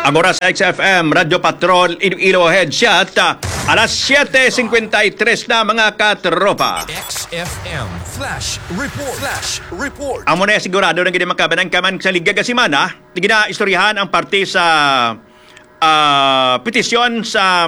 Ang oras sa XFM, Radyo Patrol, Iloilo Headshot, alas 7:53 na mga katropa. XFM Flash Report. Flash Report. Amo na sigurado na ginamakabanan kaman sa Liga Gasimana, ginaistoryahan ang parte sa petisyon sa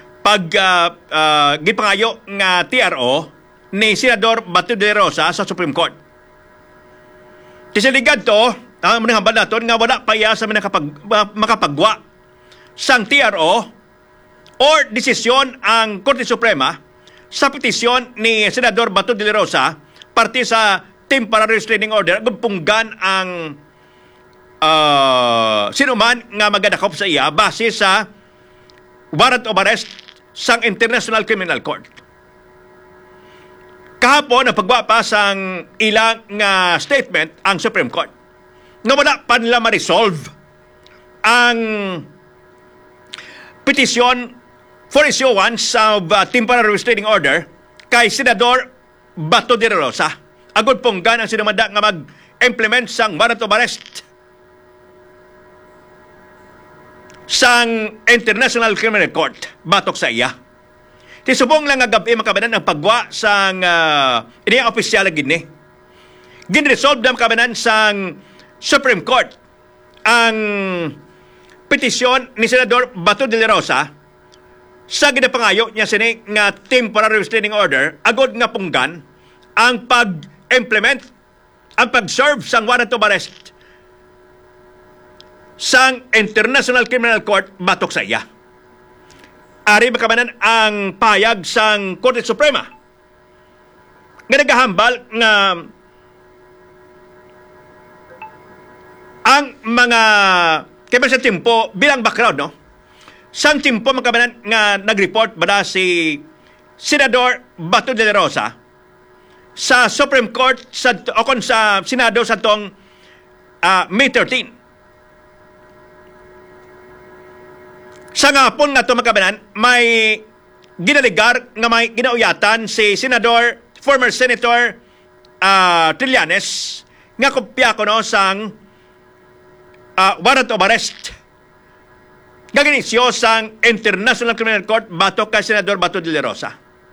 gipangayo nga TRO ni Senador Bato de la Rosa sa Supreme Court. Tisiligad to, ang mga hambal natin nga wala pa iya sa makapagwa sang TRO or desisyon ang Korte Suprema sa petisyon ni Senador Bato de la Rosa parte sa temporary restraining order gupunggan ang sinuman nga magadakop sa iya base sa warrant of arrest sang International Criminal Court. Kahapon, napagwa pa sang ilang statement ang Supreme Court na wala pa nila ma-resolve ang petisyon for issuance of temporary restraining order kay Senador Bato de la Rosa. Agod ponggan ang sinumanda nga mag-implement sang warrant of arrest sang International Criminal Court batok sa iya. Tisubong lang nga gabi makabanan ang pagwa sang iniyang opisyal gini. Ginresolve na makabanan sang Supreme Court ang petisyon ni Senador Bato de la Rosa sa ginapangayo niya sini nga temporary restraining order agod nga punggan ang pag-implement, ang pag-serve sang warrant of arrest sang International Criminal Court batok sa iya. Ari makamanan ang payag sang Korte Suprema nga nagahambal nga ang mga kaya sa timpo bilang background, no? Sang timpo makamanan nga nag-report bada si Senador Bato de la Rosa sa Supreme Court o kon sa Senado sa tong May 13. Sa ngapon nga ito makabanan, may ginaligar nga may ginauyatan si Senador, former Senator Trillanes nga kopya ko no sang warrant of arrest nga ginisyo sang International Criminal Court batok kay Senador Bato de la Rosa.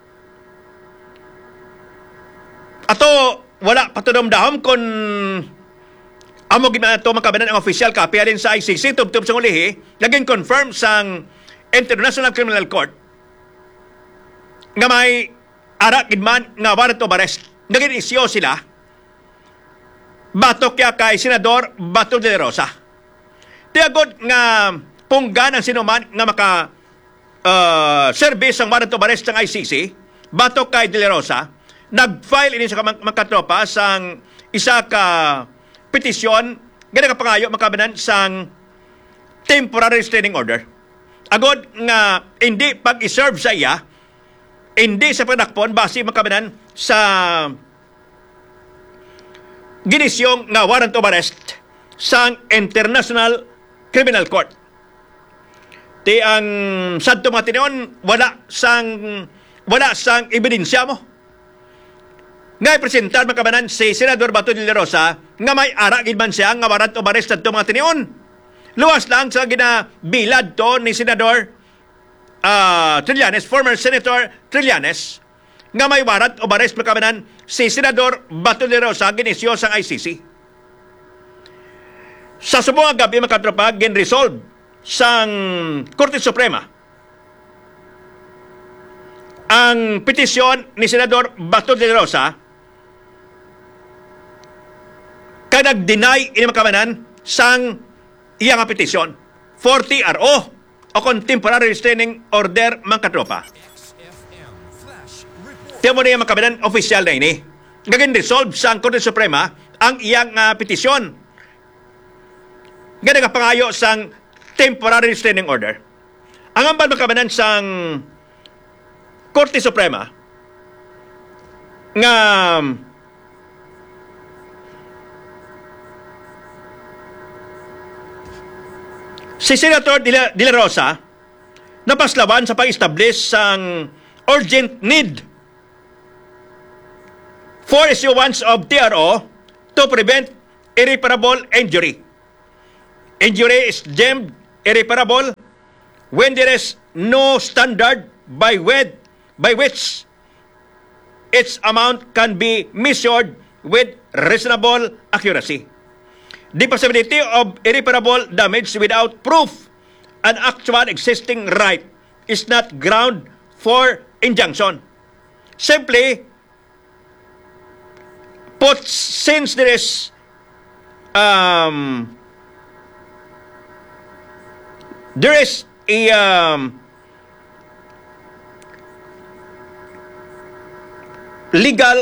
Ato, wala patunomdahom kung amo gina ito makabanan ang official copy alin sa ICC tubtub sa ulihi naging confirm sang International Criminal Court nga may ara kidman nga warrant of arrest naging isyo sila batok kay Senador Bato de la Rosa. Tiagod nga punggan ang sinuman nga maka service ang warrant of arrest ng ICC batok kay de la Rosa nag-file ini sa makatropa sang isa ka petisyon nga nakapangayo makabanan sang temporary restraining order. Agod nga hindi pag-iserve sa iya, hindi sa pagdakpon base makabanan sa ginisyong nga warrant of arrest sang International Criminal Court. Ti ang sadto mga tinuon wala sang ebidensya mo nga ipresentar makabanan si Senador Bato de la Rosa nga may ara gid man siya nga warrant of arrest sadto mga tinuon. Luwas lang sa ginabilad to ni Senador Trillanes, former Senator Trillanes, nga may warrant of arrest makabanan si Senador Bato de la Rosa ginisyo sang ICC. Sa subong gabi makatropa gin-resolve sang Korte Suprema ang petisyon ni Senador Bato de la Rosa kaya nag-deny ini makabanan sang iyang petisyon for TRO o Temporary Restraining Order mga katropa. Tiyan mo na yung makabanan official na ini. Ngagin resolve sang Korte Suprema ang iyang petisyon nga nagapangayo sang Temporary Restraining Order. Ang ambal makabanan sang Korte Suprema nga si Senator de la Rosa napaslawan sa pag-establish sang urgent need for issuance of TRO to prevent irreparable injury. Injury is deemed irreparable when there is no standard by which its amount can be measured with reasonable accuracy. The possibility of irreparable damage without proof an actual existing right is not ground for injunction. Simply put, since there is a legal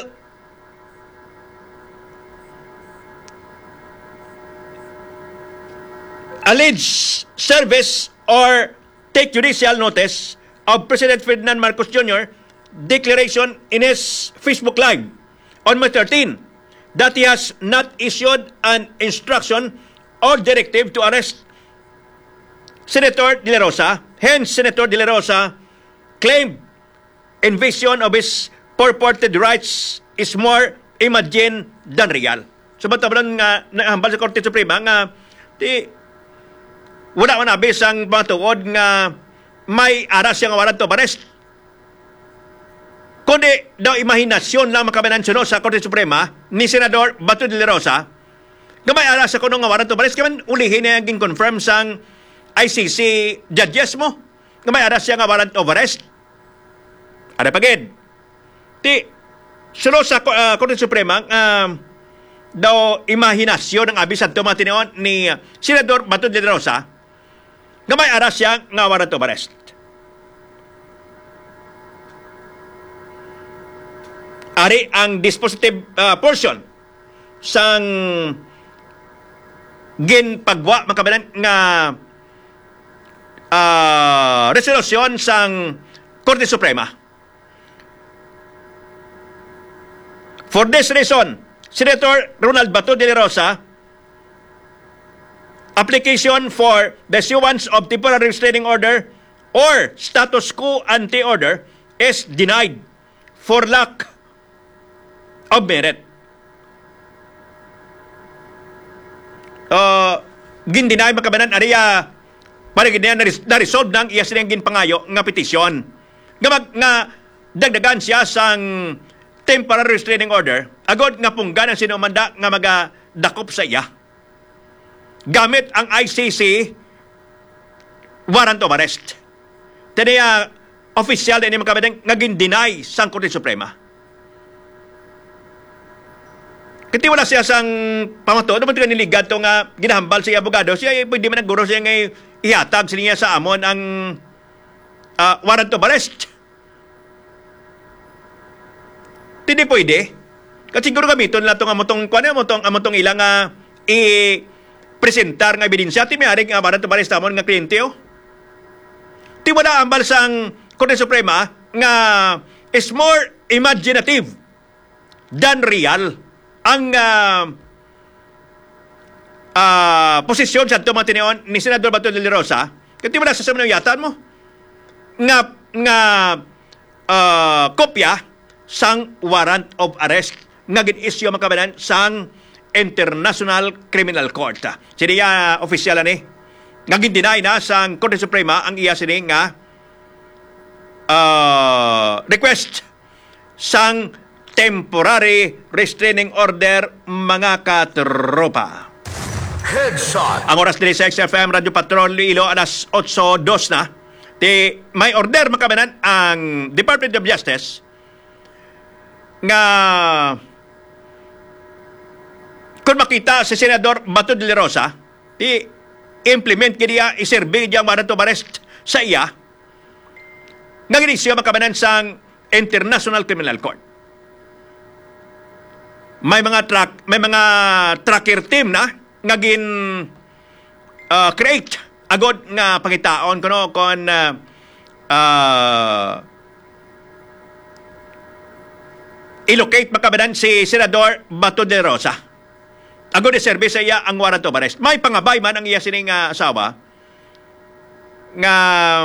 alleged service or take judicial notice of President Ferdinand Marcos Jr. declaration in his Facebook Live on May 13 that he has not issued an instruction or directive to arrest Senator De La Rosa. Hence, Senator De La Rosa claimed invasion of his purported rights is more imagined than real. So, batabalan nga nahambal sa Korte Suprema nga wala man abis ang mga tuod nga may aras siyang warrant of arrest. Kundi daw imahinasyon lang makabanansuno sa Korte Suprema ni Senador Bato de la Rosa nga may aras ako nung warrant of arrest kaman ulihin na yung confirm sang ICC judges mo nga may aras siya nga warrant of arrest. Ada pagid. Sulo sa Korte Suprema daw imahinasyon ang abis at tumatineon ni Senador Bato de la Rosa nga may aras siya nga warrant of arrest. Ari ang dispositive portion sang ginpagwa makabalan nga resolusyon sang Korte Suprema. For this reason, Senator Ronald Bato de la Rosa application for the issuance of temporary restraining order or status quo ante order is denied for lack of merit. Gindinay makabanan ariya para ganyan na-resolve ng iya silang ginpangayo nga petisyon. Nga dagdagan siya sang temporary restraining order agod nga punggan ang sinumanda nga magadakop sa iya. Gamit ang ICC warrant of arrest. Taniya official na ini makabanan nga gindinay sang Korte Suprema. Kati wala siya sang pamato, naman ito niligad ito nga ginahambal siya abogado, siya pwede man nagguro siya nga ihatag siya sa amon ang warrant of arrest. Hindi pwede. Kasi siguro gamiton lang itong amotong ilang i-presentar nga ebidensya, ti may haring nga warrant of arrest amon nga kliyente o. Ti wala ambal sang Korte Suprema nga is more imaginative than real ang posisyon sa tumatineon ni Senador Bato de la Rosa. Kasi wala sa samanong yatan mo nga kopya sang warrant of arrest nga gin-issue makabanan sang International Criminal Court. Siniya official ni nga gin-deny na sang Korte Suprema ang iya sini nga request sang temporary restraining order mga katropa. Headshot. Ang oras din sa XFM Radio Patrol Ilo alas 8:02 na. May order makabanan ang Department of Justice nga kung makita si Senador Bato de la Rosa i-implement kaniya iserbi diyang warrant of arrest sa iya nga ginisyo makabanan sang International Criminal Court. May mga tracker team na nga gin create agod nga pangitaon kuno kon ilocate makabanan si Senador Bato de la Rosa. Agod iserbi sa iya ang warrant of arrest. May pangabay man ang iya sining asawa nga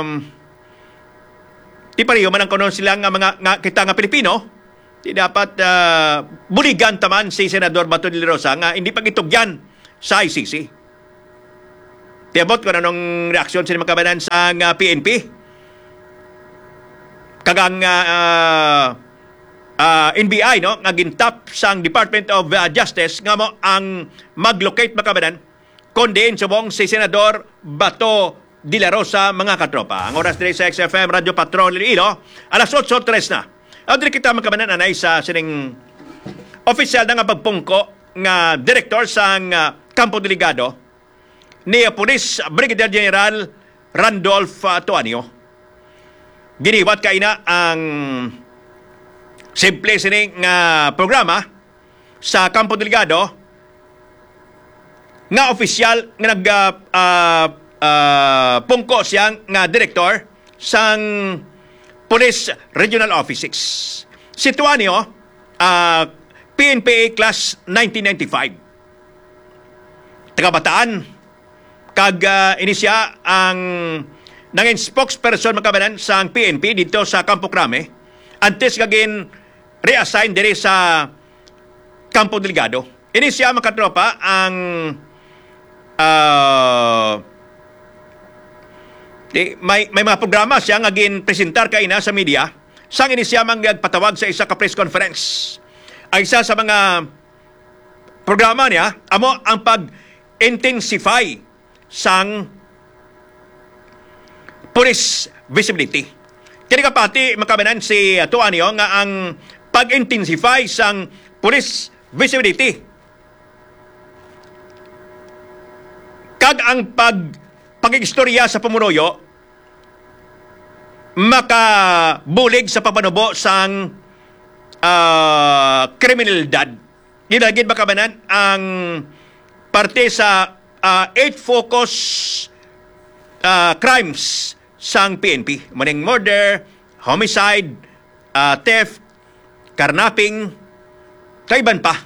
di pareho man ang kuno sila nga mga nga kita nga Pilipino. Di dapat buligan taman si Senador Bato de la Rosa nga hindi pagitugyan sa ICC. Tiabot ko na nung reaksyon sa mga kabanan sa PNP. Kagang NBI, no? Nga gintap sang Department of Justice nga mo ang mag-locate mga kabanan kundi subong si Senador Bato de la Rosa, mga katropa. Ang oras din sa XFM Radio Patrol Iloilo, alas 8:03 na. Adri kita mga kabanan anay sa sining opisyal na nga pagpungko nga direktor sang Campo Delegado ni Police Brigadier General Randolph Tuanio. Giniwat kaina ang simple sining programa sa Campo Delegado nga opisyal nga pungko siyang nga direktor sang Police Regional Office 6. Si Tuanio, PNPA Class 1995. Taga-Bataan, kag inisya ang nanging spokesperson makabanan sa PNP dito sa Campo Crame, antes kagin reassign diri sa Campo Delegado. Inisya makatropa ang may mga programa siya nga gin-presentar kaina sa media sang inisya mang patawag sa isa ka press conference. Ang isa sa mga programa niya amo ang pag-intensify sang police visibility. Kini kapati makabanan si Tuanio nga ang pag-intensify sang police visibility kag ang pag-istorya sa pamunuyo makabulig sa papanubo sang kriminalidad. Ginagid makabanan ang parte sa 8 focus crimes sang PNP. Maning murder, homicide, theft, carnapping, kaiban pa.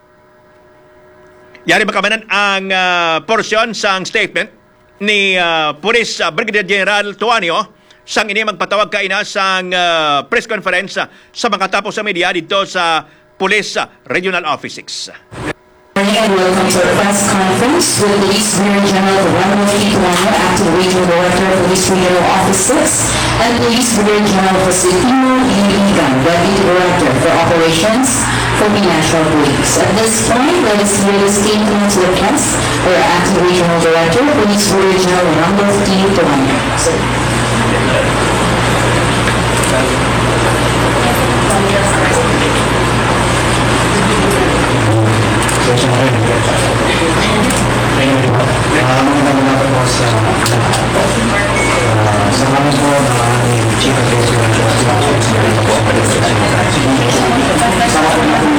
Yari makabanan ang portion sang statement ni Police Brigadier General Tuanio sang ini magpatawag kaina sang press conference sa mga tapos sa media dito sa Police Regional Office 6. And welcome to our press conference with Police Bureau General Randolph Tuanio, Acting Regional Director of Police Regional Office 6, and Police Bureau General Josefino Iligan, Deputy Director for Operations for the National Police. At this point, let us hear the statement to the press for Acting Regional Director, Police Bureau General Randolph Tuanio. Magandang umaga po sa kami po ng Chief of Police